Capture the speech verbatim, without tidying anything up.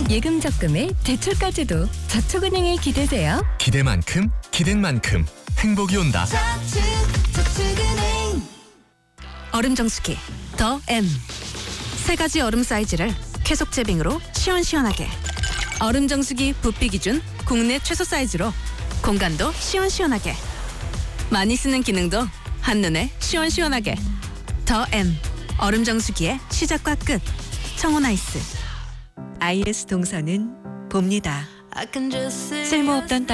예금 적금에 대출까지도 저축은행에 기대세요. 기대만큼 기댄 만큼 행복이 온다. 저축, 저축은행. 얼음 정수기 더 M. 세 가지 얼음 사이즈를 계속 제빙으로 시원시원하게. 얼음 정수기 부피 기준 국내 최소 사이즈로 공간도 시원시원하게. 많이 쓰는 기능도 한눈에 시원시원하게. 더 M. 얼음 정수기의 시작과 끝. 청혼아이스. 아이에스 동서는 봅니다. I can just see 쓸모없던